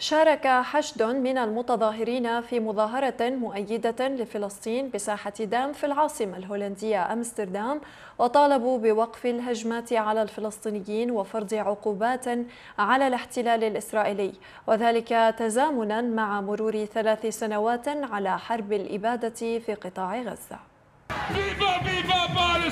شارك حشد من المتظاهرين في مظاهرة مؤيدة لفلسطين بساحة دام في العاصمة الهولندية أمستردام، وطالبوا بوقف الهجمات على الفلسطينيين وفرض عقوبات على الاحتلال الإسرائيلي، وذلك تزامنا مع مرور 3 سنوات على حرب الإبادة في قطاع غزة.